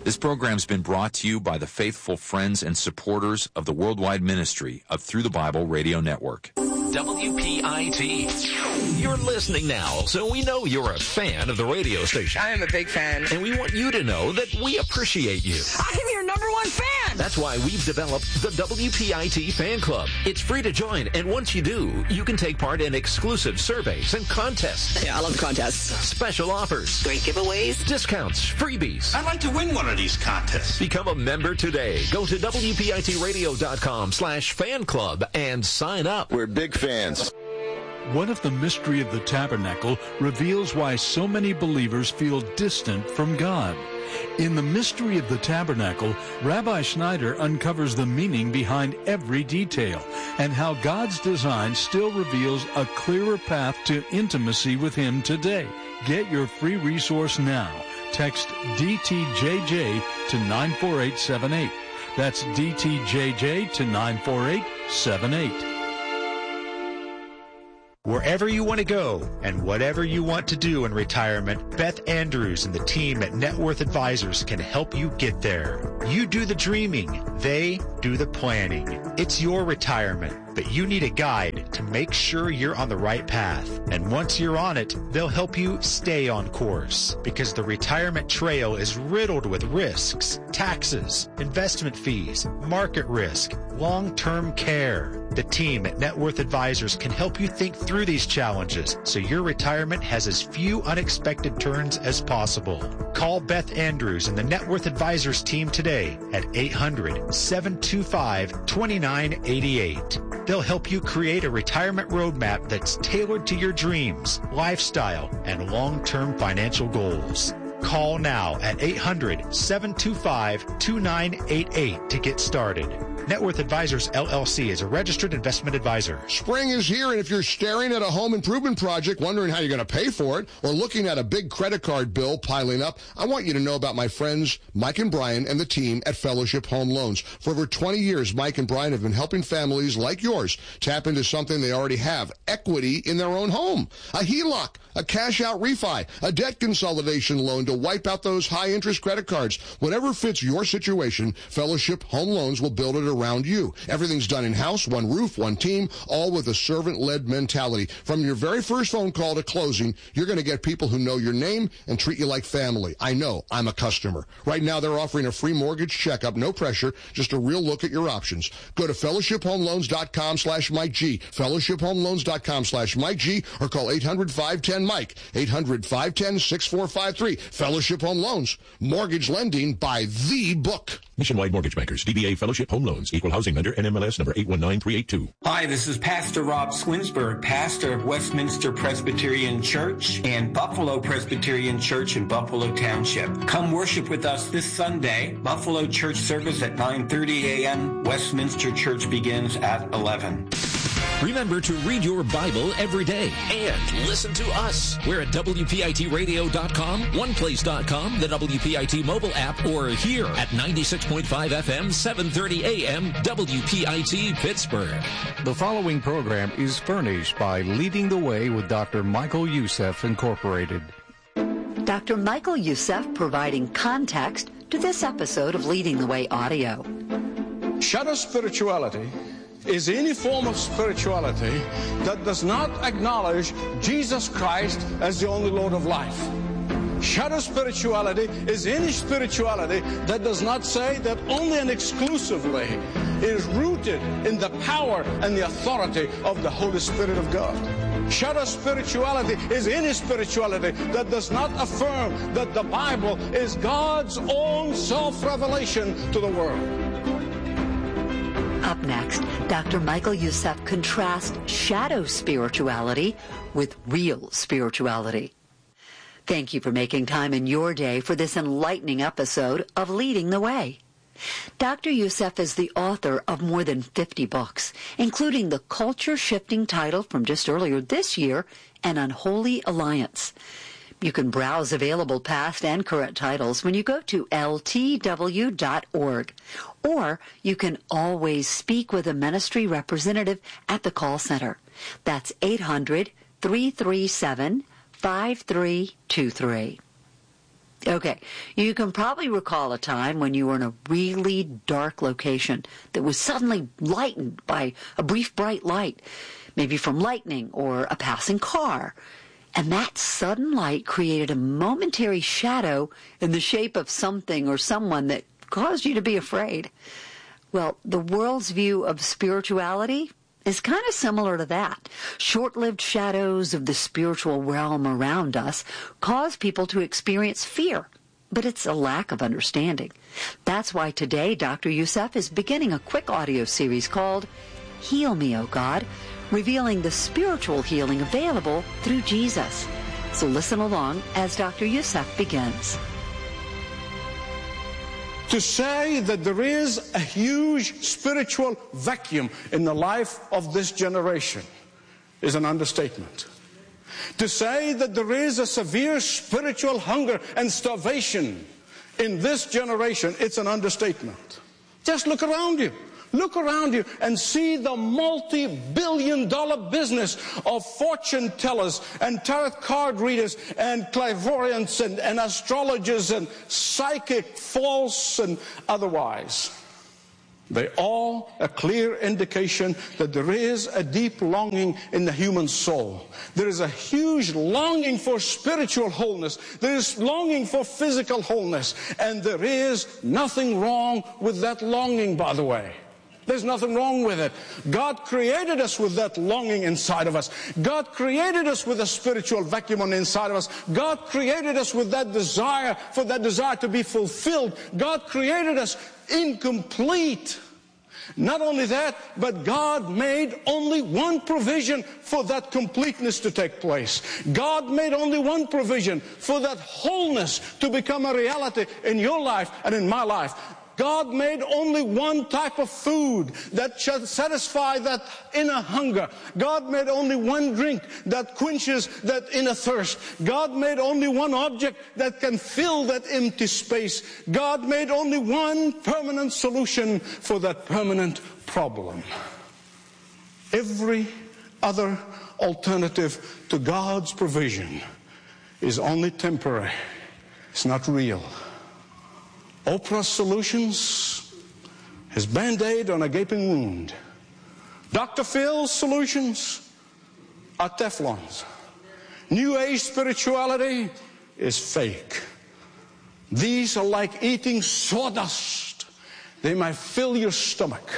This program's been brought to you by the faithful friends and supporters of the worldwide ministry of Through the Bible Radio Network. WPIT. You're listening now, so we know you're a fan of the radio station. I am a big fan. And we want you to know that we appreciate you. I am your number one fan. That's why we've developed the WPIT Fan Club. It's free to join, and once you do, you can take part in exclusive surveys and contests. Yeah, I love contests. Special offers. Great giveaways. Discounts. Freebies. I'd like to win one of these contests. Become a member today. Go to WPITradio.com/fan club and sign up. We're big fans. What if the mystery of the tabernacle reveals why so many believers feel distant from God? In The Mystery of the Tabernacle, Rabbi Schneider uncovers the meaning behind every detail and how God's design still reveals a clearer path to intimacy with Him today. Get your free resource now. Text DTJJ to 94878. That's DTJJ to 94878. Wherever you want to go and whatever you want to do in retirement, Beth Andrews and the team at Net Worth Advisors can help you get there. You do the dreaming, they do the planning. It's your retirement, but you need a guide to make sure you're on the right path. And once you're on it, they'll help you stay on course, because the retirement trail is riddled with risks, taxes, investment fees, market risk, long-term care. The team at Net Worth Advisors can help you think through these challenges so your retirement has as few unexpected turns as possible. Call Beth Andrews and the Net Worth Advisors team today at 800-725-2988. They'll help you create a retirement roadmap that's tailored to your dreams, lifestyle, and long-term financial goals. Call now at 800-725-2988 to get started. Net Worth Advisors, LLC is a registered investment advisor. Spring is here, and if you're staring at a home improvement project, wondering how you're going to pay for it, or looking at a big credit card bill piling up, I want you to know about my friends Mike and Brian and the team at Fellowship Home Loans. For over 20 years, Mike and Brian have been helping families like yours tap into something they already have, equity in their own home. A HELOC, a cash-out refi, a debt consolidation loan to wipe out those high-interest credit cards. Whatever fits your situation, Fellowship Home Loans will build it around you. Everything's done in-house, one roof, one team, all with a servant-led mentality. From your very first phone call to closing, you're going to get people who know your name and treat you like family. I know. I'm a customer. Right now, they're offering a free mortgage checkup, no pressure, just a real look at your options. Go to fellowshiphomeloans.com/Mike G, fellowshiphomeloans.com/Mike G, or call 800-510-MIKE, 800-510-6453. Fellowship Home Loans, mortgage lending by the book. Nationwide Mortgage Bankers, DBA Fellowship Home Loans, Equal Housing Lender, NMLS number 819382. Hi, this is Pastor Rob Swinsburg, pastor of Westminster Presbyterian Church and Buffalo Presbyterian Church in Buffalo Township. Come worship with us this Sunday. Buffalo church service at 9:30 a.m. Westminster Church begins at 11. Remember to read your Bible every day and listen to us. We're at WPITradio.com, OnePlace.com, the WPIT mobile app, or here at 96.5 FM, 730 AM, WPIT Pittsburgh. The following program is furnished by Leading the Way with Dr. Michael Youssef, Incorporated. Dr. Michael Youssef providing context to this episode of Leading the Way audio. Shadow spirituality is any form of spirituality that does not acknowledge Jesus Christ as the only Lord of life. Shadow spirituality is any spirituality that does not say that only and exclusively is rooted in the power and the authority of the Holy Spirit of God. Shadow spirituality is any spirituality that does not affirm that the Bible is God's own self-revelation to the world. Up next, Dr. Michael Youssef contrasts shadow spirituality with real spirituality. Thank you for making time in your day for this enlightening episode of Leading the Way. Dr. Youssef is the author of more than 50 books, including the culture-shifting title from just earlier this year, An Unholy Alliance. You can browse available past and current titles when you go to ltw.org, or you can always speak with a ministry representative at the call center. That's 800-337-5323. Okay, you can probably recall a time when you were in a really dark location that was suddenly lightened by a brief bright light, maybe from lightning or a passing car. And that sudden light created a momentary shadow in the shape of something or someone that caused you to be afraid. Well, the world's view of spirituality is kind of similar to that. Short-lived shadows of the spiritual realm around us cause people to experience fear, but it's a lack of understanding. That's why today Dr. Youssef is beginning a quick audio series called Heal Me, O God, revealing the spiritual healing available through Jesus. So listen along as Dr. Youssef begins. To say that there is a huge spiritual vacuum in the life of this generation is an understatement. To say that there is a severe spiritual hunger and starvation in this generation, it's an understatement. Just look around you. Look around you and see the multi-billion-dollar business of fortune tellers and tarot card readers and clairvoyants and astrologers and psychic, false and otherwise. They all a clear indication that there is a deep longing in the human soul. There is a huge longing for spiritual wholeness. There is longing for physical wholeness. And there is nothing wrong with that longing, by the way. There's nothing wrong with it. God created us with that longing inside of us. God created us with a spiritual vacuum on the inside of us. God created us with that desire, for that desire to be fulfilled. God created us incomplete. Not only that, but God made only one provision for that completeness to take place. God made only one provision for that wholeness to become a reality in your life and in my life. God made only one type of food that should satisfy that inner hunger. God made only one drink that quenches that inner thirst. God made only one object that can fill that empty space. God made only one permanent solution for that permanent problem. Every other alternative to God's provision is only temporary. It's not real. Oprah's solutions is Band-Aid on a gaping wound. Dr. Phil's solutions are Teflons. New Age spirituality is fake. These are like eating sawdust. They might fill your stomach,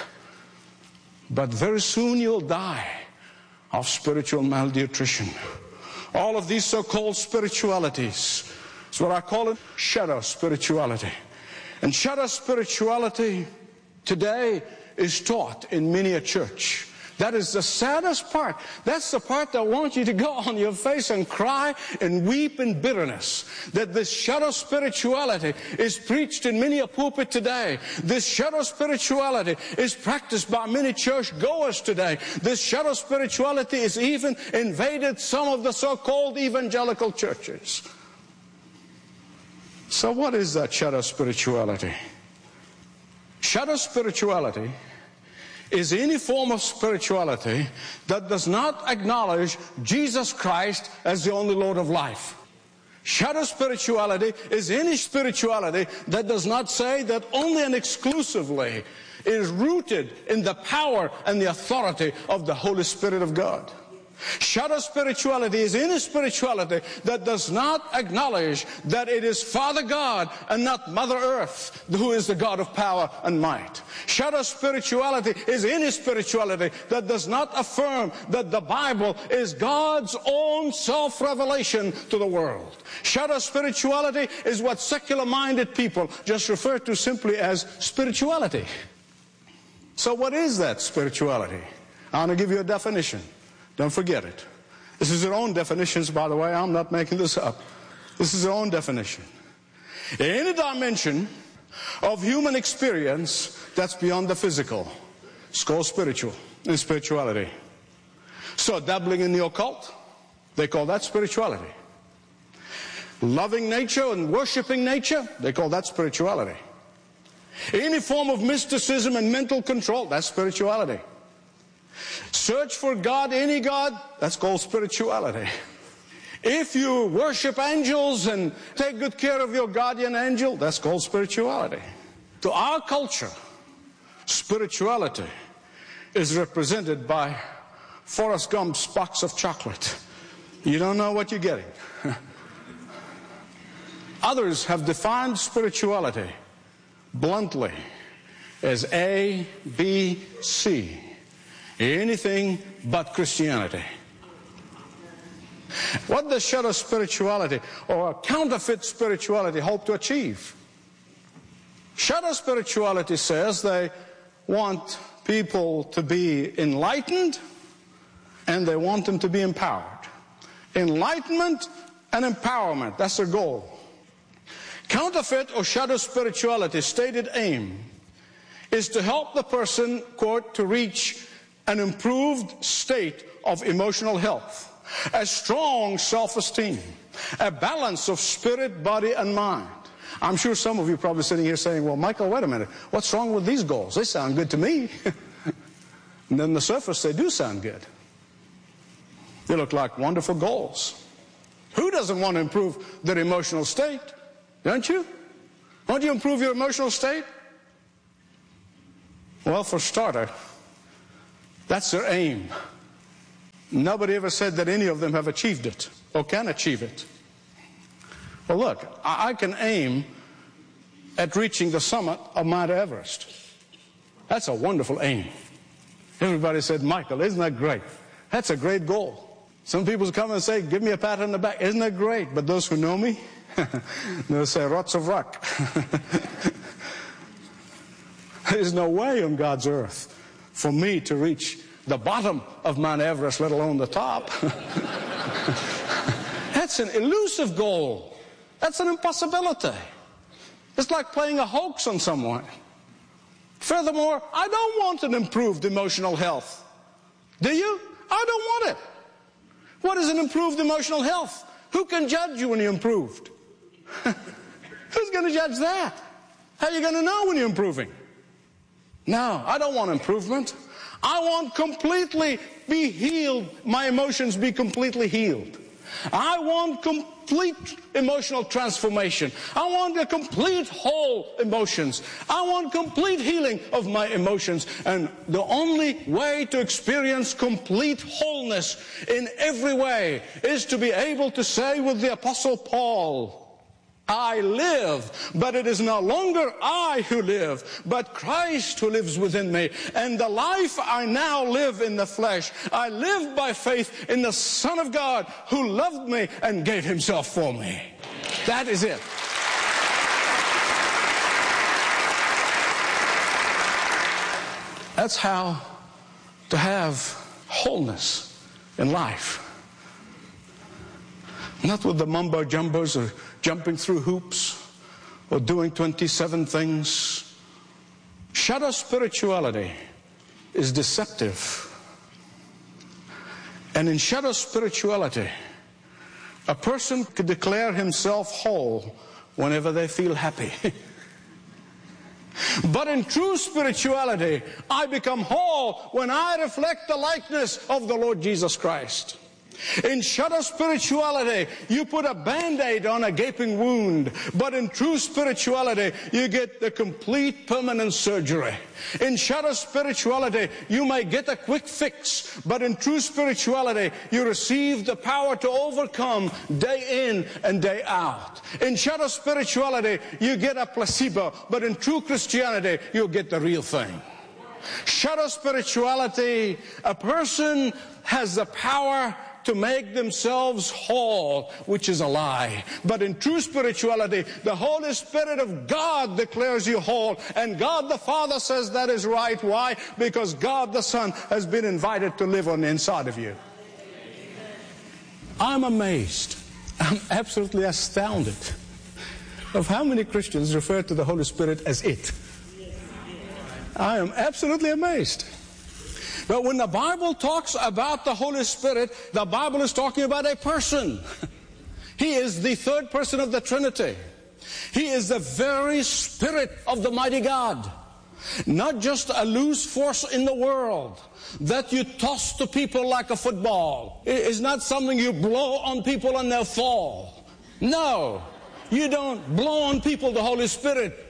but very soon you'll die of spiritual malnutrition. All of these so-called spiritualities is what I call it shadow spirituality. And shadow spirituality today is taught in many a church. That is the saddest part. That's the part that wants you to go on your face and cry and weep in bitterness. That this shadow spirituality is preached in many a pulpit today. This shadow spirituality is practiced by many church goers today. This shadow spirituality is even invaded some of the so-called evangelical churches. So what is that shadow spirituality? Shadow spirituality is any form of spirituality that does not acknowledge Jesus Christ as the only Lord of life. Shadow spirituality is any spirituality that does not say that only and exclusively it is rooted in the power and the authority of the Holy Spirit of God. Shadow spirituality is any spirituality that does not acknowledge that it is Father God and not Mother Earth who is the God of power and might. Shadow spirituality is any spirituality that does not affirm that the Bible is God's own self-revelation to the world. Shadow spirituality is what secular-minded people just refer to simply as spirituality. So what is that spirituality? I want to give you a definition. Don't forget it. This is their own definitions, by the way. I'm not making this up. This is their own definition. Any dimension of human experience that's beyond the physical, it's called spiritual and spirituality. So dabbling in the occult, they call that spirituality. Loving nature and worshiping nature, they call that spirituality. Any form of mysticism and mental control, that's spirituality. Search for God, any God, that's called spirituality. If you worship angels and take good care of your guardian angel, that's called spirituality. To our culture, spirituality is represented by Forrest Gump's box of chocolate. You don't know what you're getting. Others have defined spirituality bluntly as A, B, C. Anything but Christianity. What does shadow spirituality or counterfeit spirituality hope to achieve? Shadow spirituality says they want people to be enlightened and they want them to be empowered. Enlightenment and empowerment, that's their goal. Counterfeit or shadow spirituality's stated aim is to help the person, quote, to reach an improved state of emotional health, a strong self-esteem, a balance of spirit, body, and mind. I'm sure some of you are probably sitting here saying, well, Michael, wait a minute. What's wrong with these goals? They sound good to me. And on the surface, they do sound good. They look like wonderful goals. Who doesn't want to improve their emotional state? Don't you? Won't you improve your emotional state? Well, for starter, that's their aim. Nobody ever said that any of them have achieved it or can achieve it. Well, look, I can aim at reaching the summit of Mount Everest. That's a wonderful aim. Everybody said, Michael, isn't that great? That's a great goal. Some people come and say, give me a pat on the back. Isn't that great? But those who know me, they'll say, rots of rock. There's no way on God's earth for me to reach the bottom of Mount Everest, let alone the top. That's an elusive goal. That's an impossibility. It's like playing a hoax on someone. Furthermore, I don't want an improved emotional health. Do you? I don't want it. What is an improved emotional health? Who can judge you when you're improved? Who's going to judge that? How are you going to know when you're improving? No, I don't want improvement. I want completely be healed, my emotions be completely healed. I want complete emotional transformation. I want a complete whole emotions. I want complete healing of my emotions. And the only way to experience complete wholeness in every way is to be able to say with the Apostle Paul, I live, but it is no longer I who live, but Christ who lives within me. And the life I now live in the flesh, I live by faith in the Son of God who loved me and gave himself for me. That is it. That's how to have wholeness in life. Not with the mumbo jumbos or jumping through hoops or doing 27 things. Shadow spirituality is deceptive. And in shadow spirituality, a person could declare himself whole whenever they feel happy. But in true spirituality, I become whole when I reflect the likeness of the Lord Jesus Christ. In shadow spirituality, you put a Band-Aid on a gaping wound. But in true spirituality, you get the complete permanent surgery. In shadow spirituality, you may get a quick fix. But in true spirituality, you receive the power to overcome day in and day out. In shadow spirituality, you get a placebo. But in true Christianity, you'll get the real thing. Shadow spirituality, a person has the power to make themselves whole, which is a lie. But in true spirituality, the Holy Spirit of God declares you whole. And God the Father says that is right. Why? Because God the Son has been invited to live on the inside of you. I'm amazed. I'm absolutely astounded of how many Christians refer to the Holy Spirit as it. I am absolutely amazed. But when the Bible talks about the Holy Spirit, the Bible is talking about a person. He is the third person of the Trinity. He is the very Spirit of the mighty God. Not just a loose force in the world, that you toss to people like a football. It's not something you blow on people and they'll fall. No, you don't blow on people the Holy Spirit.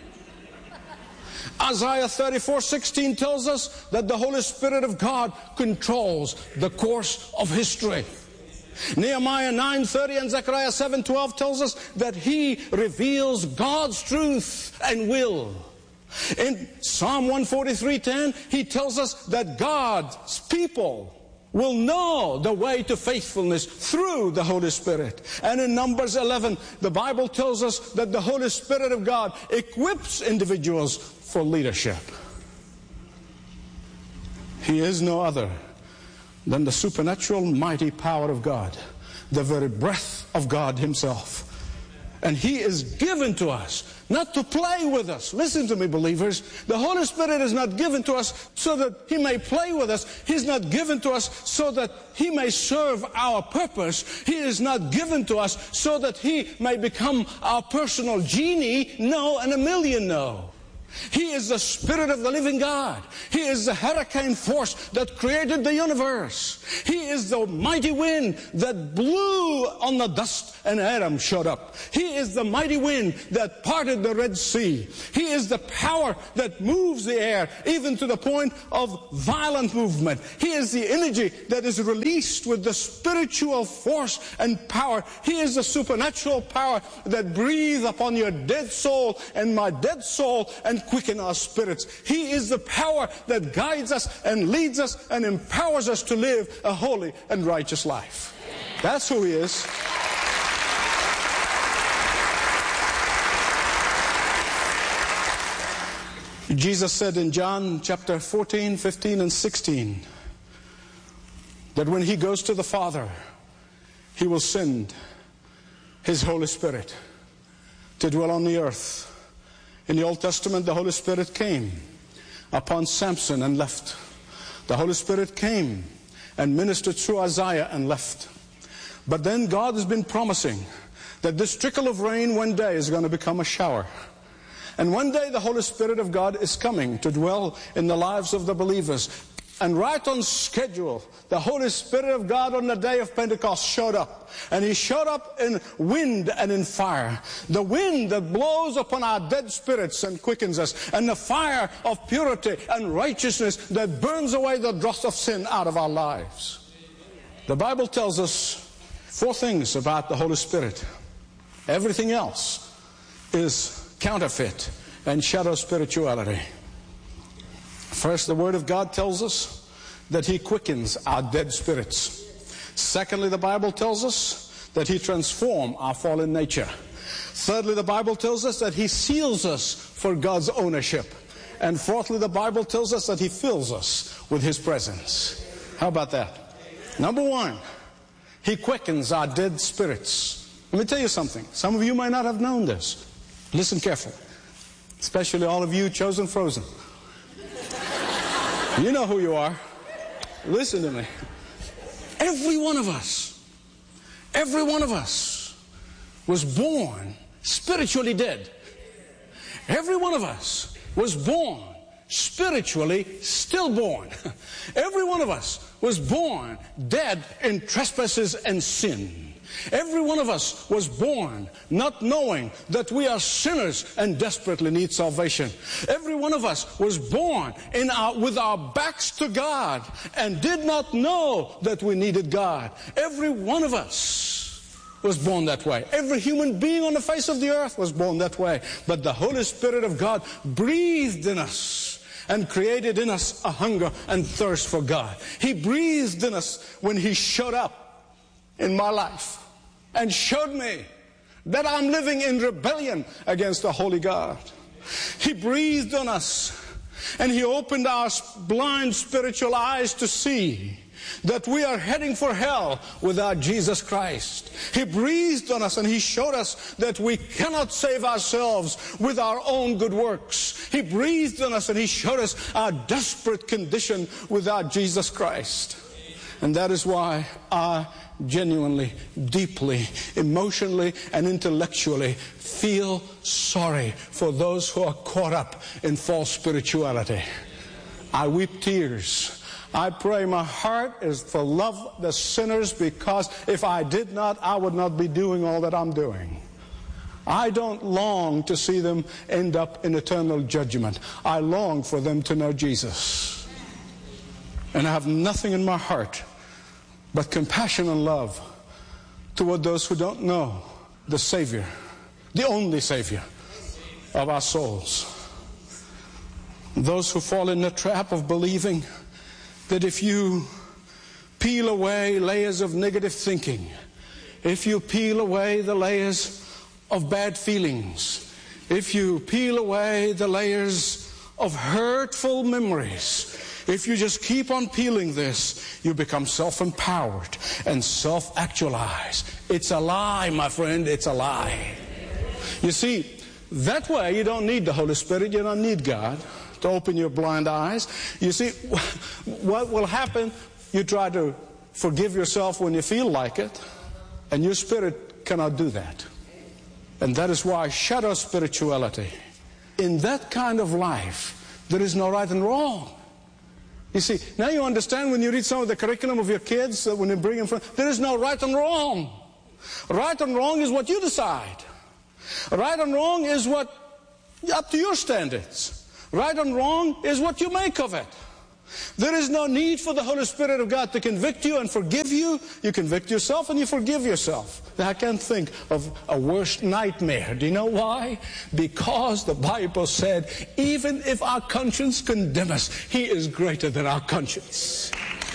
Isaiah 34:16 tells us that the Holy Spirit of God controls the course of history. Nehemiah 9:30 and Zechariah 7:12 tells us that He reveals God's truth and will. In Psalm 143:10, He tells us that God's people will know the way to faithfulness through the Holy Spirit. And in Numbers 11, the Bible tells us that the Holy Spirit of God equips individuals for leadership. He is no other than the supernatural mighty power of God, the very breath of God Himself. And He is given to us, not to play with us. Listen to me, believers. The Holy Spirit is not given to us so that He may play with us. He's not given to us so that He may serve our purpose. He is not given to us so that He may become our personal genie. No, and a million no. He is the Spirit of the living God. He is the hurricane force that created the universe. He is the mighty wind that blew on the dust and Adam showed up. He is the mighty wind that parted the Red Sea. He is the power that moves the air even to the point of violent movement. He is the energy that is released with the spiritual force and power. He is the supernatural power that breathes upon your dead soul and my dead soul and quicken our spirits. He is the power that guides us and leads us and empowers us to live a holy and righteous life. That's who He is. Jesus said in John chapter 14, 15, and 16 that when He goes to the Father, He will send His Holy Spirit to dwell on the earth. In the Old Testament, the Holy Spirit came upon Samson and left. The Holy Spirit came and ministered through Isaiah and left. But then God has been promising that this trickle of rain one day is going to become a shower. And one day the Holy Spirit of God is coming to dwell in the lives of the believers. And right on schedule, the Holy Spirit of God on the day of Pentecost showed up. And He showed up in wind and in fire. The wind that blows upon our dead spirits and quickens us. And the fire of purity and righteousness that burns away the dross of sin out of our lives. The Bible tells us 4 things about the Holy Spirit. Everything else is counterfeit and shadow spirituality. First, the Word of God tells us that He quickens our dead spirits. Secondly, the Bible tells us that He transforms our fallen nature. Thirdly, the Bible tells us that He seals us for God's ownership. And fourthly, the Bible tells us that He fills us with His presence. How about that? Number 1, He quickens our dead spirits. Let me tell you something. Some of you might not have known this. Listen carefully. Especially all of you chosen frozen. You know who you are. Listen to me. Every one of us was born spiritually dead. Every one of us was born spiritually stillborn. Every one of us was born dead in trespasses and sin. Every one of us was born not knowing that we are sinners and desperately need salvation. Every one of us was born with our backs to God and did not know that we needed God. Every one of us was born that way. Every human being on the face of the earth was born that way. But the Holy Spirit of God breathed in us and created in us a hunger and thirst for God. He breathed in us when He showed up in my life and showed me that I'm living in rebellion against the holy God. He breathed on us and He opened our blind spiritual eyes to see that we are heading for hell without Jesus Christ. He breathed on us and He showed us that we cannot save ourselves with our own good works. He breathed on us and He showed us our desperate condition without Jesus Christ. And that is why I genuinely, deeply, emotionally, and intellectually feel sorry for those who are caught up in false spirituality. I weep tears. I pray my heart is to love the sinners, because if I did not, I would not be doing all that I'm doing. I don't long to see them end up in eternal judgment. I long for them to know Jesus. And I have nothing in my heart but compassion and love toward those who don't know the Savior, the only Savior of our souls. Those who fall in the trap of believing that if you peel away layers of negative thinking, if you peel away the layers of bad feelings, if you peel away the layers of hurtful memories, if you just keep on peeling this, you become self-empowered and self-actualized. It's a lie, my friend, it's a lie. You see, that way you don't need the Holy Spirit, you don't need God to open your blind eyes. You see, what will happen, you try to forgive yourself when you feel like it, and your spirit cannot do that. And that is why shadow spirituality, in that kind of life, there is no right and wrong. You see, now you understand when you read some of the curriculum of your kids, when you bring them from, there is no right and wrong. Right and wrong is what you decide. Right and wrong is what, up to your standards. Right and wrong is what you make of it. There is no need for the Holy Spirit of God to convict you and forgive you. You convict yourself and you forgive yourself. I can't think of a worse nightmare. Do you know why? Because the Bible said, even if our conscience condemn us, He is greater than our conscience.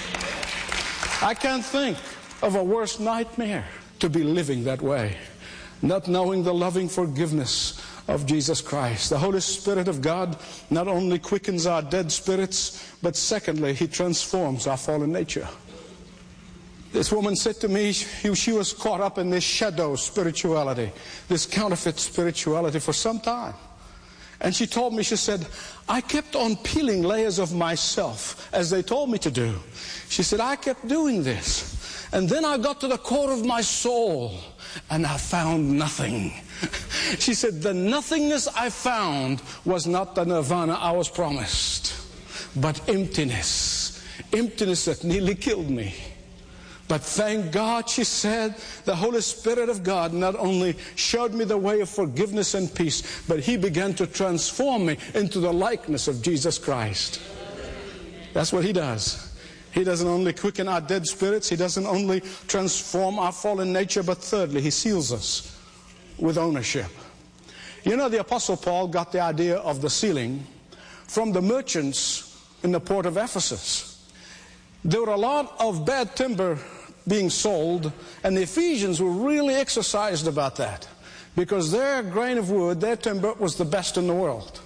I can't think of a worse nightmare, to be living that way, not knowing the loving forgiveness of Jesus Christ. The Holy Spirit of God not only quickens our dead spirits, but secondly, He transforms our fallen nature. This woman said to me, she was caught up in this shadow spirituality, this counterfeit spirituality for some time. And she told me, she said, I kept on peeling layers of myself as they told me to do. She said, I kept doing this. And then I got to the core of my soul and I found nothing. She said, the nothingness I found was not the nirvana I was promised, but emptiness. Emptiness that nearly killed me. But thank God, she said, the Holy Spirit of God not only showed me the way of forgiveness and peace, but He began to transform me into the likeness of Jesus Christ. That's what He does. He doesn't only quicken our dead spirits, He doesn't only transform our fallen nature, but thirdly, He seals us with ownership. You know, the Apostle Paul got the idea of the sealing from the merchants in the port of Ephesus. There were a lot of bad timber being sold, and the Ephesians were really exercised about that, because their grain of wood, their timber, was the best in the world.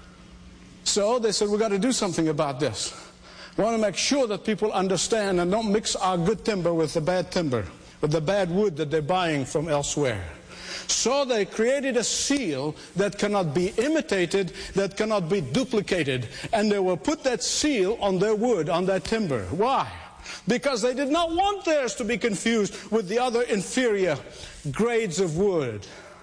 So they said, we've got to do something about this. We want to make sure that people understand and don't mix our good timber with the bad timber, with the bad wood that they're buying from elsewhere. So they created a seal that cannot be imitated, that cannot be duplicated. And they will put that seal on their wood, on their timber. Why? Because they did not want theirs to be confused with the other inferior grades of wood.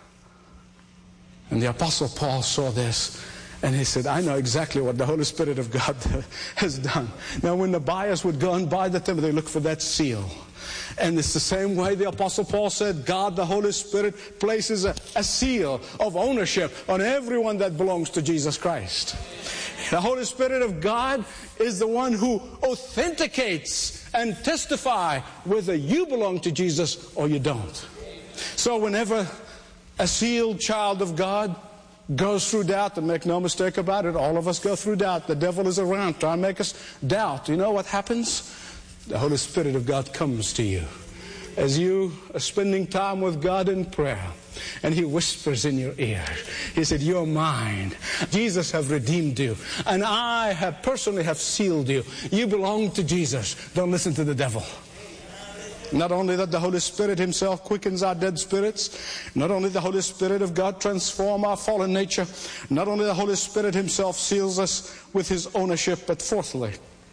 And the Apostle Paul saw this, and he said, I know exactly what the Holy Spirit of God has done. Now when the buyers would go and buy the timber, they look for that seal. And it's the same way the Apostle Paul said, God, the Holy Spirit, places a seal of ownership on everyone that belongs to Jesus Christ. The Holy Spirit of God is the one who authenticates and testifies whether you belong to Jesus or you don't. So whenever a sealed child of God goes through doubt, and make no mistake about it, all of us go through doubt. The devil is around trying to make us doubt. You know what happens? The Holy Spirit of God comes to you as you are spending time with God in prayer, and He whispers in your ear. He said, you're mine. Jesus have redeemed you, and I have personally have sealed you. You belong to Jesus. Don't listen to the devil. Not only that the Holy Spirit Himself quickens our dead spirits, not only the Holy Spirit of God transforms our fallen nature, not only the Holy Spirit Himself seals us with His ownership, but fourthly,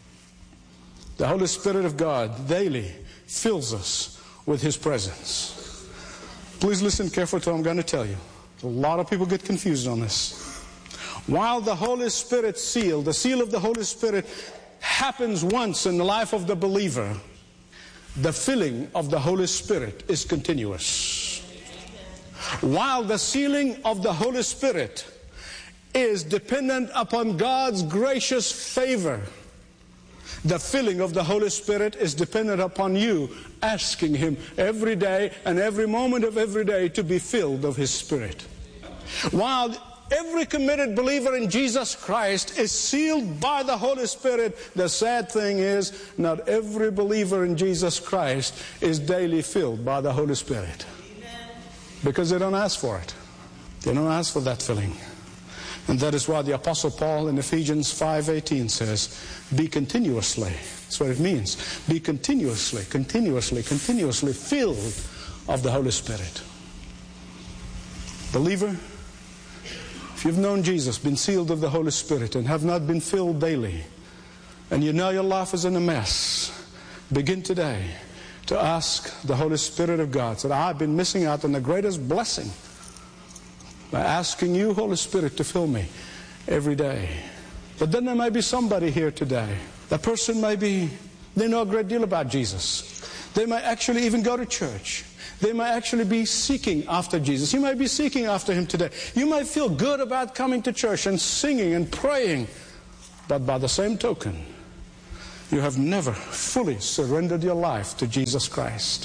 the Holy Spirit of God daily fills us with His presence. Please listen carefully to what I'm going to tell you. A lot of people get confused on this. While the Holy Spirit seal, the seal of the Holy Spirit happens once in the life of the believer, the filling of the Holy Spirit is continuous. While the sealing of the Holy Spirit is dependent upon God's gracious favor, the filling of the Holy Spirit is dependent upon you asking Him every day and every moment of every day to be filled of His Spirit. While every committed believer in Jesus Christ is sealed by the Holy Spirit, the sad thing is not every believer in Jesus Christ is daily filled by the Holy Spirit. Because they don't ask for it. They don't ask for that filling. And that is why the Apostle Paul in Ephesians 5:18 says, be continuously, that's what it means, be continuously filled of the Holy Spirit. Believer, if you've known Jesus, been sealed of the Holy Spirit, and have not been filled daily, and you know your life is in a mess, begin today to ask the Holy Spirit of God. Say, I've been missing out on the greatest blessing by asking you, Holy Spirit, to fill me every day. But then there may be somebody here today. That person may be, they know a great deal about Jesus. They may actually even go to church. They may actually be seeking after Jesus. You may be seeking after Him today. You might feel good about coming to church and singing and praying. But by the same token, you have never fully surrendered your life to Jesus Christ.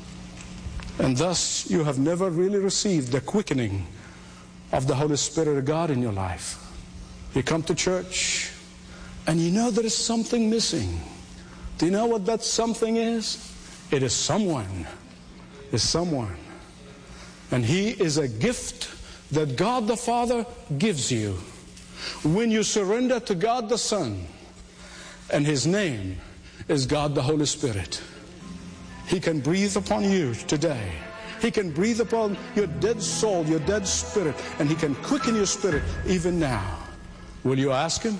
And thus, you have never really received the quickening of the Holy Spirit of God in your life. You come to church and you know there is something missing. Do you know what that something is? It is someone. It's someone. And He is a gift that God the Father gives you when you surrender to God the Son. And His name is God the Holy Spirit. He can breathe upon you today. He can breathe upon your dead soul, your dead spirit, and He can quicken your spirit even now. Will you ask Him?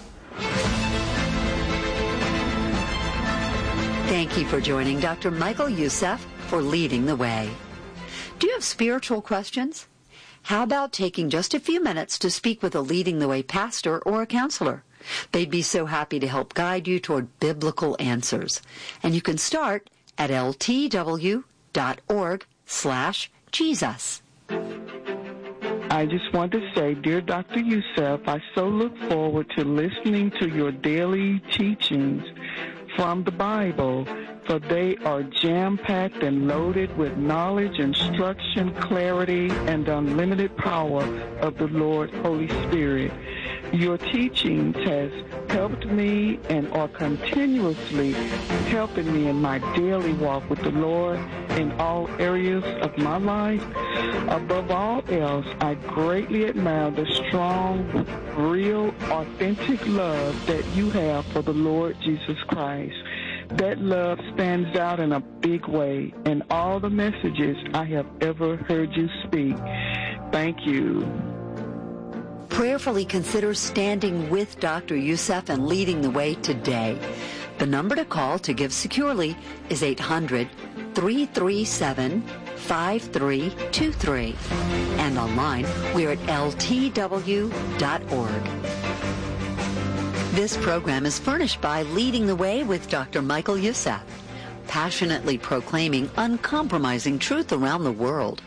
Thank you for joining Dr. Michael Youssef for Leading the Way. Do you have spiritual questions? How about taking just a few minutes to speak with a Leading the Way pastor or a counselor? They'd be so happy to help guide you toward biblical answers. And you can start at ltw.org/Jesus. I just want to say, dear Dr. Youssef, I so look forward to listening to your daily teachings from the Bible, for they are jam-packed and loaded with knowledge, instruction, clarity, and unlimited power of the Lord Holy Spirit. Your teachings has helped me and are continuously helping me in my daily walk with the Lord in all areas of my life. Above all else, I greatly admire the strong, real, authentic love that you have for the Lord Jesus Christ. That love stands out in a big way in all the messages I have ever heard you speak. Thank you. Prayerfully consider standing with Dr. Youssef and leading the way today. The number to call to give securely is 800-337-5323. And online, we're at ltw.org. This program is furnished by Leading the Way with Dr. Michael Youssef, passionately proclaiming uncompromising truth around the world.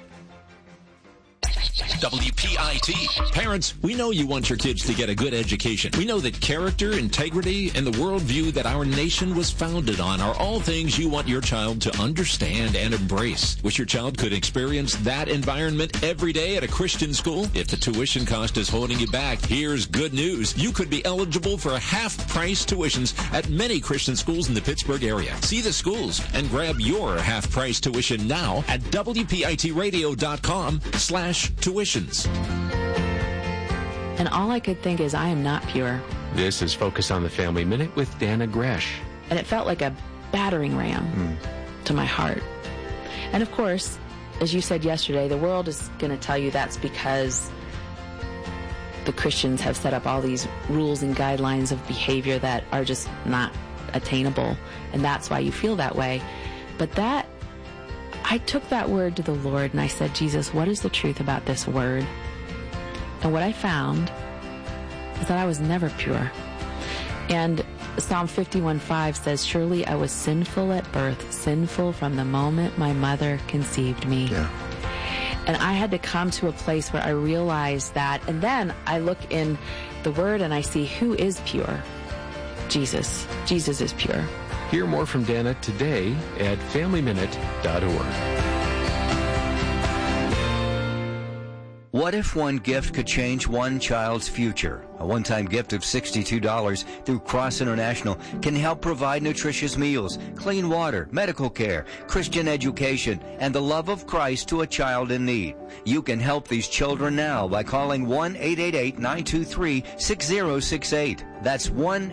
WPIT. Parents, we know you want your kids to get a good education. We know that character, integrity, and the worldview that our nation was founded on are all things you want your child to understand and embrace. Wish your child could experience that environment every day at a Christian school? If the tuition cost is holding you back, here's good news. You could be eligible for half-price tuitions at many Christian schools in the Pittsburgh area. See the schools and grab your half-price tuition now at WPITradio.com/tuitions. And all I could think is, I am not pure. This is Focus on the Family Minute with Dana Gresh. And it felt like a battering ram to my heart. And of course, as you said yesterday, the world is going to tell you that's because the Christians have set up all these rules and guidelines of behavior that are just not attainable. And that's why you feel that way. But I took that word to the Lord and I said, Jesus, what is the truth about this word? And what I found is that I was never pure. And Psalm 51:5 says, surely I was sinful at birth, sinful from the moment my mother conceived me. Yeah. And I had to come to a place where I realized that, and then I look in the Word and I see who is pure. Jesus. Jesus is pure. Hear more from Dana today at FamilyMinute.org. What if one gift could change one child's future? A one-time gift of $62 through Cross International can help provide nutritious meals, clean water, medical care, Christian education, and the love of Christ to a child in need. You can help these children now by calling 1-888-923-6068. That's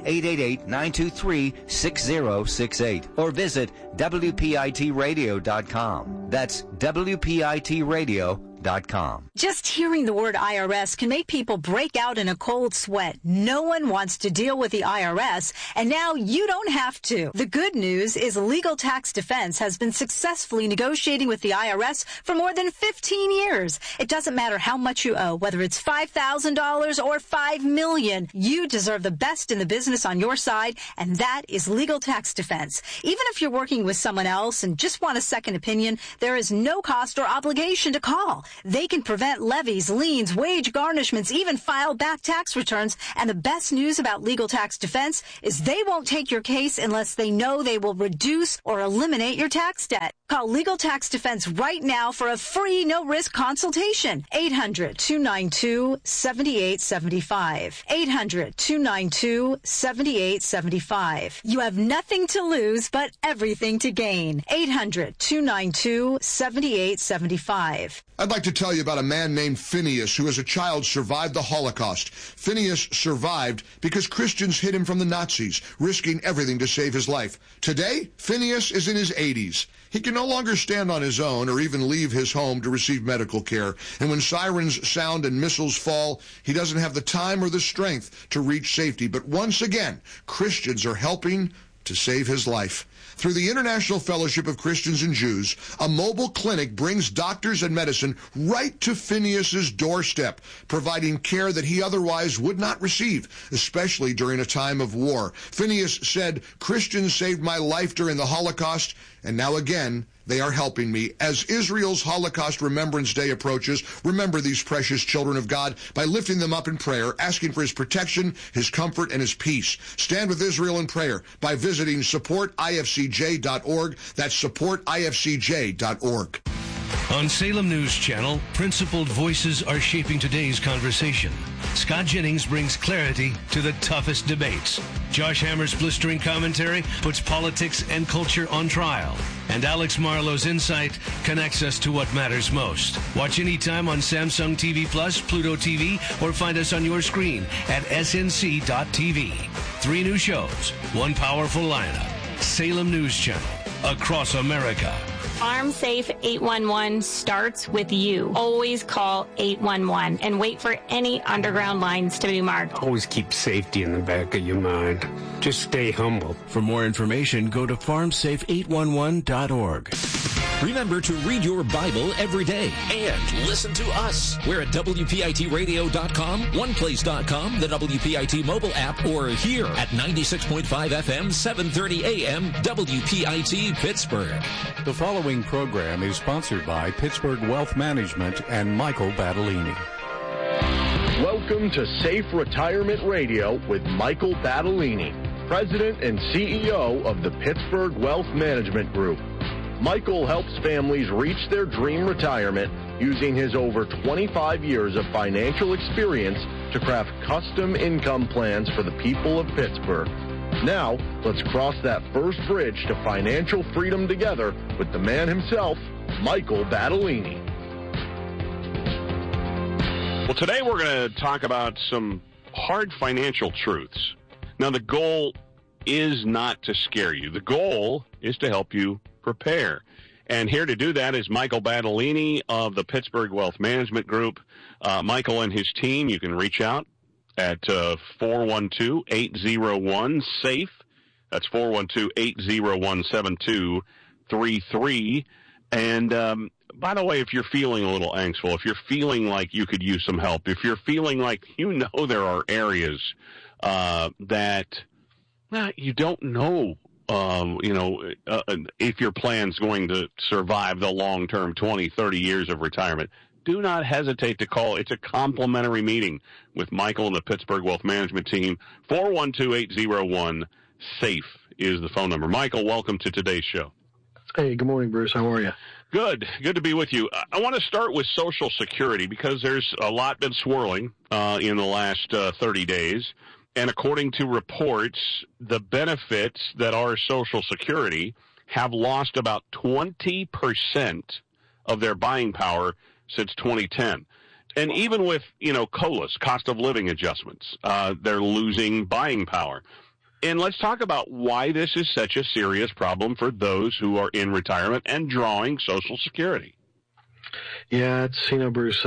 1-888-923-6068. Or visit WPITradio.com. That's WPITradio.com. Just hearing the word IRS can make people break out in a cold sweat. No one wants to deal with the IRS, and now you don't have to. The good news is Legal Tax Defense has been successfully negotiating with the IRS for more than 15 years. It doesn't matter how much you owe, whether it's $5,000 or $5 million. You deserve the best in the business on your side, and that is Legal Tax Defense. Even if you're working with someone else and just want a second opinion, there is no cost or obligation to call. They can prevent levies, liens, wage garnishments, even file back tax returns. And the best news about Legal Tax Defense is they won't take your case unless they know they will reduce or eliminate your tax debt. Call Legal Tax Defense right now for a free, no-risk consultation. 800-292-7875. 800-292-7875. You have nothing to lose but everything to gain. 800-292-7875. I'd like to tell you about a man named Phineas who as a child survived the Holocaust. Phineas survived because Christians hid him from the Nazis, risking everything to save his life. Today, Phineas is in his 80s. He can no longer stand on his own or even leave his home to receive medical care. And when sirens sound and missiles fall, he doesn't have the time or the strength to reach safety. But once again, Christians are helping to save his life. Through the International Fellowship of Christians and Jews, a mobile clinic brings doctors and medicine right to Phineas's doorstep, providing care that he otherwise would not receive, especially during a time of war. Phineas said, Christians saved my life during the Holocaust, and now again, they are helping me. As Israel's Holocaust Remembrance Day approaches, remember these precious children of God by lifting them up in prayer, asking for his protection, his comfort, and his peace. Stand with Israel in prayer by visiting supportifcj.org. That's supportifcj.org. On Salem News Channel, principled voices are shaping today's conversation. Scott Jennings brings clarity to the toughest debates. Josh Hammer's blistering commentary puts politics and culture on trial. And Alex Marlowe's insight connects us to what matters most. Watch anytime on Samsung TV Plus, Pluto TV, or find us on your screen at snc.tv. 3 new shows, 1 powerful lineup. Salem News Channel, across America. Farm Safe 811 starts with you. Always call 811 and wait for any underground lines to be marked. Always keep safety in the back of your mind. Just stay humble. For more information, go to farmsafe811.org. Remember to read your Bible every day and listen to us. We're at WPITradio.com, OnePlace.com, the WPIT mobile app, or here at 96.5 FM, 730 AM, WPIT Pittsburgh. The following program is sponsored by Pittsburgh Wealth Management and Michael Battellini. Welcome to Safe Retirement Radio with Michael Battellini, President and CEO of the Pittsburgh Wealth Management Group. Michael helps families reach their dream retirement using his over 25 years of financial experience to craft custom income plans for the people of Pittsburgh. Now, let's cross that first bridge to financial freedom together with the man himself, Michael Battellini. Well, today we're going to talk about some hard financial truths. Now, the goal is not to scare you. The goal is to help you prepare. And here to do that is Michael Battellini of the Pittsburgh Wealth Management Group. Michael and his team, you can reach out at 412-801-SAFE. That's 412-801-7233. And by the way, if you're feeling a little anxious, if you're feeling like you could use some help, if you're feeling like you know there are areas that You don't know, if your plan's going to survive the long-term 20, 30 years of retirement. Do not hesitate to call. It's a complimentary meeting with Michael and the Pittsburgh Wealth Management team. 412-801-SAFE is the phone number. Michael, welcome to today's show. Hey, good morning, Bruce. How are you? Good to be with you. I want to start with Social Security because there's a lot been swirling in the last 30 days. And according to reports, the benefits that are Social Security have lost about 20% of their buying power since 2010. And even with, COLAs, cost of living adjustments, they're losing buying power. And let's talk about why this is such a serious problem for those who are in retirement and drawing Social Security. Yeah, it's, Bruce,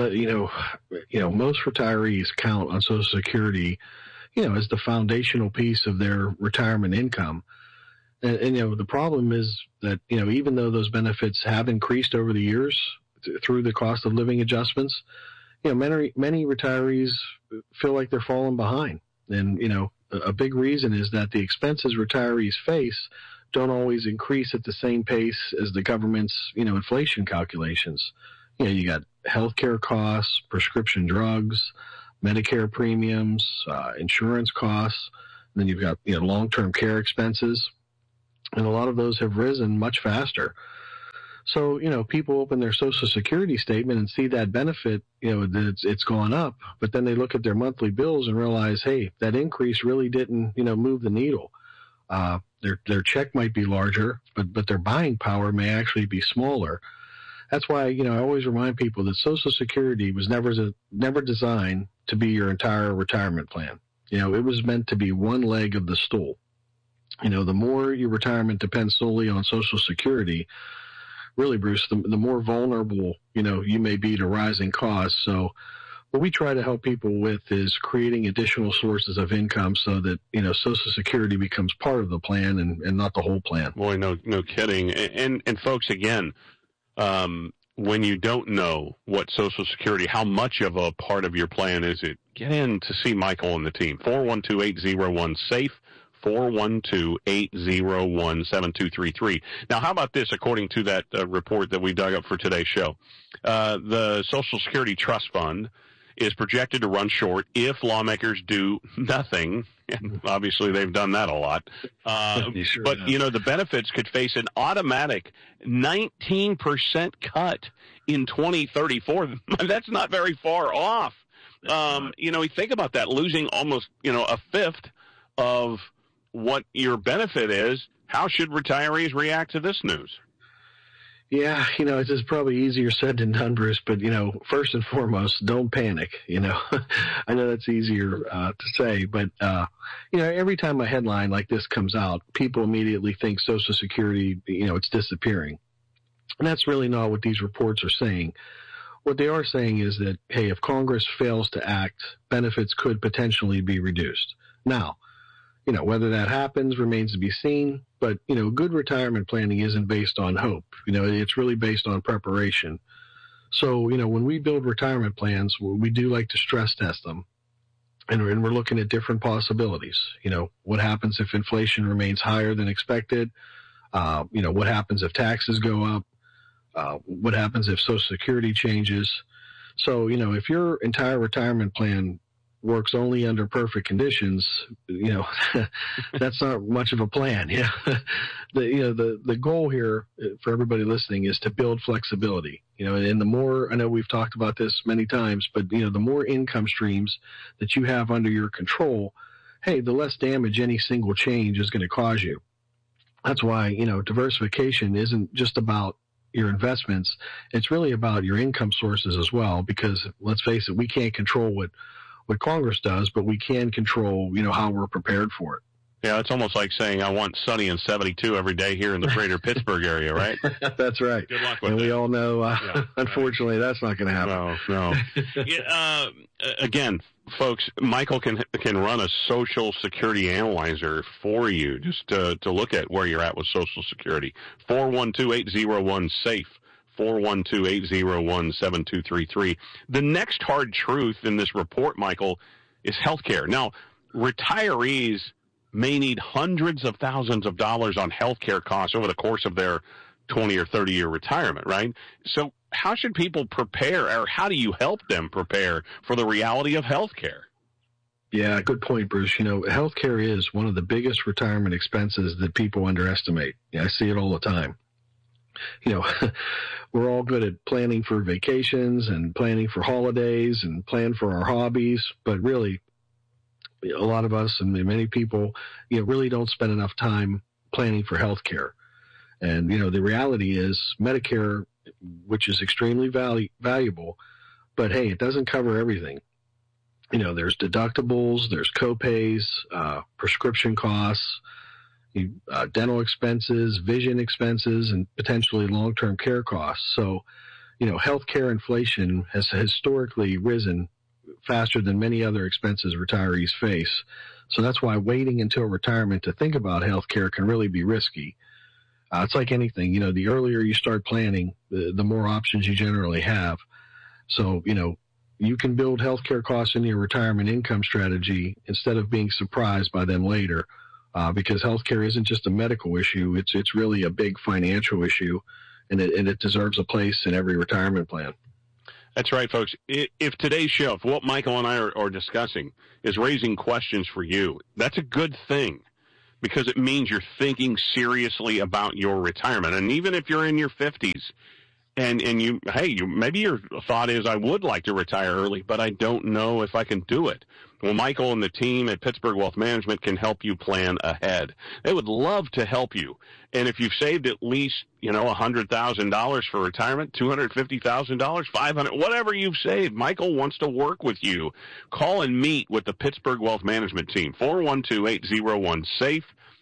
most retirees count on Social Security, as the foundational piece of their retirement income. And the problem is that, even though those benefits have increased over the years through the cost of living adjustments, many retirees feel like they're falling behind. And, a big reason is that the expenses retirees face don't always increase at the same pace as the government's, inflation calculations. You got healthcare costs, prescription drugs, Medicare premiums, insurance costs, and then you've got, long-term care expenses. And a lot of those have risen much faster. So, people open their Social Security statement and see that benefit, that it's gone up, but then they look at their monthly bills and realize, hey, that increase really didn't, move the needle. Their check might be larger, but their buying power may actually be smaller. That's why, I always remind people that Social Security was never designed to be your entire retirement plan. It was meant to be one leg of the stool. The more your retirement depends solely on Social Security, really, Bruce, the more vulnerable, you may be to rising costs. So what we try to help people with is creating additional sources of income so that, Social Security becomes part of the plan and not the whole plan. Boy, no kidding. And folks, again, when you don't know what Social Security, how much of a part of your plan is it, get in to see Michael and the team. 412-801-SAFE. 412-801-7233. Now, how about this, according to that report that we dug up for today's show? The Social Security Trust Fund is projected to run short if lawmakers do nothing, and obviously they've done that a lot. Sure but, have. The benefits could face an automatic 19% cut in 2034. That's not very far off. You think about that, losing almost, a fifth of what your benefit is. How should retirees react to this news? Yeah, it's just probably easier said than done, Bruce, but, first and foremost, don't panic. I know that's easier to say, but, every time a headline like this comes out, people immediately think Social Security, it's disappearing. And that's really not what these reports are saying. What they are saying is that, hey, if Congress fails to act, benefits could potentially be reduced. Now, whether that happens remains to be seen, but, good retirement planning isn't based on hope. It's really based on preparation. So, when we build retirement plans, we do like to stress test them. And we're looking at different possibilities. What happens if inflation remains higher than expected? What happens if taxes go up? What happens if Social Security changes? So, if your entire retirement plan works only under perfect conditions, that's not much of a plan. Yeah. The goal here for everybody listening is to build flexibility, and the more, I know we've talked about this many times, but the more income streams that you have under your control, hey, the less damage any single change is going to cause you. That's why, diversification isn't just about your investments. It's really about your income sources as well, because let's face it, we can't control what Congress does, but we can control, how we're prepared for it. Yeah, it's almost like saying I want sunny and 72 every day here in the greater Pittsburgh area, right? That's right. Good luck with and that. We all know, unfortunately, right. That's not going to happen. No. Again, folks, Michael can run a Social Security analyzer for you just to look at where you're at with Social Security. 412-801-SAFE. 412-801-7233. The next hard truth in this report, Michael, is healthcare. Now, retirees may need hundreds of thousands of dollars on healthcare costs over the course of their 20 or 30-year retirement, right? So how should people prepare, or how do you help them prepare for the reality of healthcare? Yeah, good point, Bruce. Healthcare is one of the biggest retirement expenses that people underestimate. I see it all the time. We're all good at planning for vacations and planning for holidays and plan for our hobbies, but really, a lot of us and many people, really don't spend enough time planning for healthcare. And, the reality is Medicare, which is extremely valuable, but hey, it doesn't cover everything. There's deductibles, there's copays, prescription costs, dental expenses, vision expenses, and potentially long-term care costs. So, healthcare inflation has historically risen faster than many other expenses retirees face. So that's why waiting until retirement to think about healthcare can really be risky. It's like anything, the earlier you start planning, the more options you generally have. So, you can build healthcare costs into your retirement income strategy instead of being surprised by them later, because healthcare isn't just a medical issue. It's really a big financial issue, and it deserves a place in every retirement plan. That's right, folks. If today's show, if what Michael and I are discussing is raising questions for you, that's a good thing, because it means you're thinking seriously about your retirement. And even if you're in your 50s and maybe your thought is, I would like to retire early, but I don't know if I can do it. Well, Michael and the team at Pittsburgh Wealth Management can help you plan ahead. They would love to help you. And if you've saved at least, $100,000 for retirement, $250,000, $500,000, whatever you've saved, Michael wants to work with you. Call and meet with the Pittsburgh Wealth Management team, 412-801-SAFE,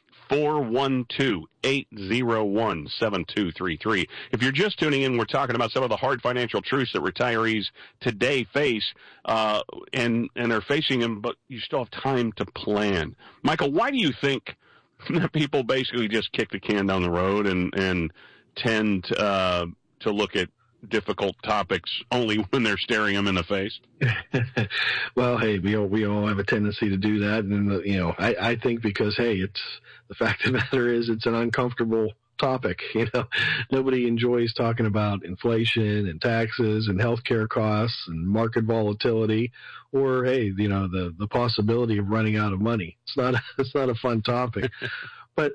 412-801-7233. If you're just tuning in, we're talking about some of the hard financial truths that retirees today face, and they're facing them, but you still have time to plan. Michael, why do you think that people basically just kick the can down the road and tend to look at difficult topics only when they're staring them in the face? Well, hey, we all have a tendency to do that, and I think because it's the fact of the matter is it's an uncomfortable topic. Nobody enjoys talking about inflation and taxes and healthcare costs and market volatility, or the possibility of running out of money. It's not a fun topic, but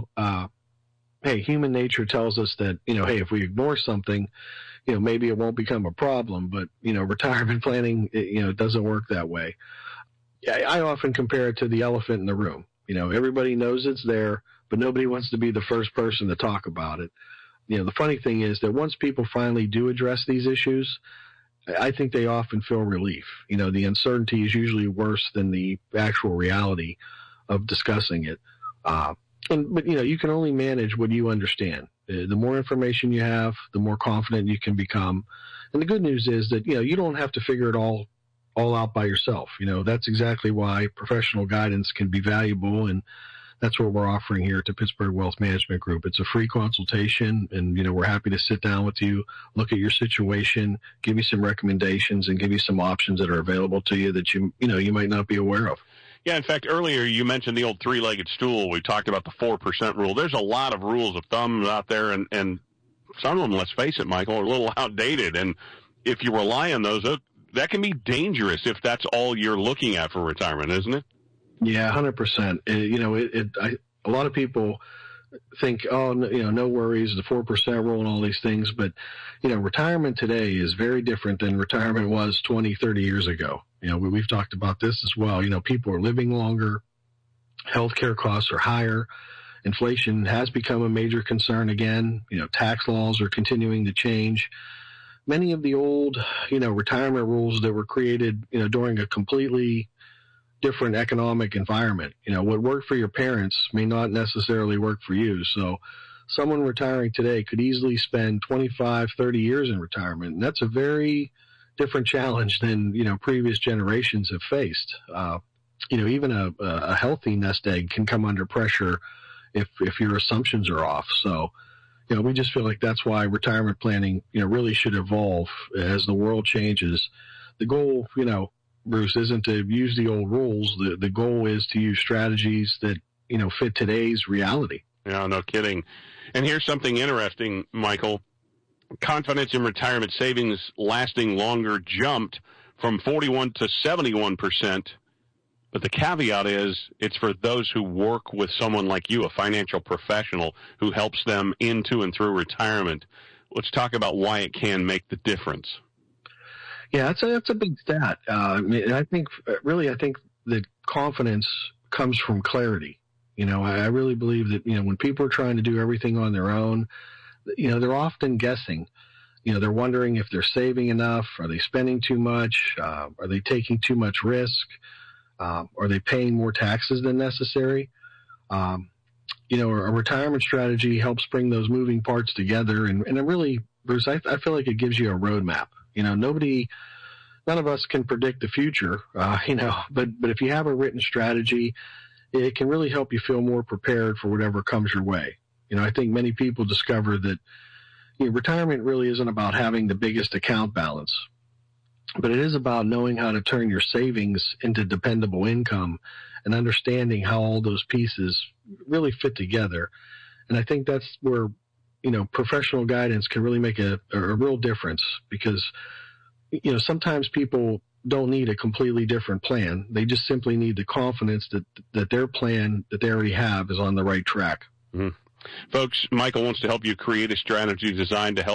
human nature tells us that if we ignore something, maybe it won't become a problem, but, retirement planning, it doesn't work that way. I often compare it to the elephant in the room. Everybody knows it's there, but nobody wants to be the first person to talk about it. The funny thing is that once people finally do address these issues, I think they often feel relief. The uncertainty is usually worse than the actual reality of discussing it. But you can only manage what you understand. The more information you have, the more confident you can become. And the good news is that, you don't have to figure it all out by yourself. That's exactly why professional guidance can be valuable. And that's what we're offering here at the Pittsburgh Wealth Management Group. It's a free consultation, and, we're happy to sit down with you, look at your situation, give you some recommendations, and give you some options that are available to you that you might not be aware of. Yeah, in fact, earlier you mentioned the old three-legged stool. We talked about the 4% rule. There's a lot of rules of thumb out there, and some of them, let's face it, Michael, are a little outdated. And if you rely on those, that can be dangerous if that's all you're looking at for retirement, isn't it? Yeah, 100%. A lot of people think, no worries, the 4% rule and all these things. But, retirement today is very different than retirement was 20, 30 years ago. We've talked about this as well. People are living longer. Healthcare costs are higher. Inflation has become a major concern again. Tax laws are continuing to change. Many of the old, retirement rules that were created, during a completely different economic environment. What worked for your parents may not necessarily work for you. So someone retiring today could easily spend 25, 30 years in retirement. And that's a very different challenge than, previous generations have faced. Even a healthy nest egg can come under pressure if your assumptions are off. So, we just feel like that's why retirement planning, really should evolve as the world changes. The goal, Bruce, isn't to use the old rules. The goal is to use strategies that, fit today's reality. Yeah, no kidding. And here's something interesting, Michael. Confidence in retirement savings lasting longer jumped from 41 to 71%. But the caveat is it's for those who work with someone like you, a financial professional who helps them into and through retirement. Let's talk about why it can make the difference. Yeah, that's a big stat. I think that confidence comes from clarity. I really believe that, when people are trying to do everything on their own, they're often guessing. They're wondering if they're saving enough. Are they spending too much? Are they taking too much risk? Are they paying more taxes than necessary? A retirement strategy helps bring those moving parts together. And it really, Bruce, I feel like it gives you a roadmap. None of us can predict the future, but if you have a written strategy, it can really help you feel more prepared for whatever comes your way. I think many people discover that retirement really isn't about having the biggest account balance, but it is about knowing how to turn your savings into dependable income and understanding how all those pieces really fit together. And I think that's where, professional guidance can really make a real difference, because, sometimes people don't need a completely different plan. They just simply need the confidence that their plan that they already have is on the right track. Mm-hmm. Folks, Michael wants to help you create a strategy designed to help